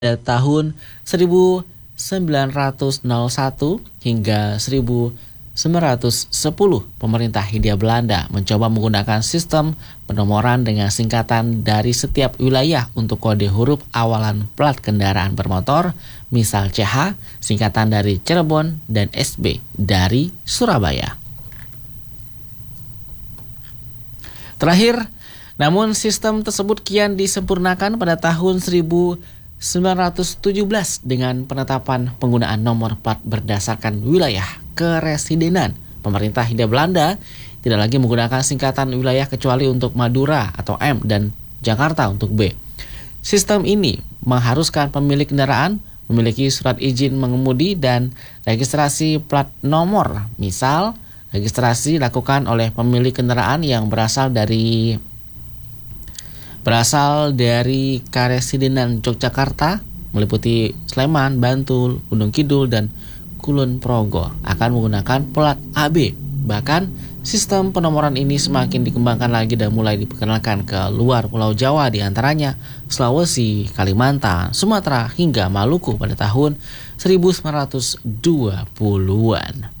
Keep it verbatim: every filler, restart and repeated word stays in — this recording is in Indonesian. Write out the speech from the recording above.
pada tahun seribu sembilan ratus satu hingga seribu sembilan ratus sepuluh, pemerintah Hindia Belanda mencoba menggunakan sistem penomoran dengan singkatan dari setiap wilayah untuk kode huruf awalan plat kendaraan bermotor, misal C H, singkatan dari Cirebon, dan S B dari Surabaya. Terakhir, namun sistem tersebut kian disempurnakan pada tahun seribu sembilan ratus tujuh belas dengan penetapan penggunaan nomor plat berdasarkan wilayah keresidenan. Pemerintah Hindia Belanda tidak lagi menggunakan singkatan wilayah kecuali untuk Madura atau M dan Jakarta untuk B. Sistem ini mengharuskan pemilik kendaraan memiliki surat izin mengemudi dan registrasi plat nomor. Misal, registrasi dilakukan oleh pemilik kendaraan yang berasal dari berasal dari Karesidenan Yogyakarta, meliputi Sleman, Bantul, Gunung Kidul, dan Kulon Progo, akan menggunakan plat A B. Bahkan, sistem penomoran ini semakin dikembangkan lagi dan mulai diperkenalkan ke luar Pulau Jawa, diantaranya Sulawesi, Kalimantan, Sumatera, hingga Maluku pada tahun seribu sembilan ratus dua puluhan.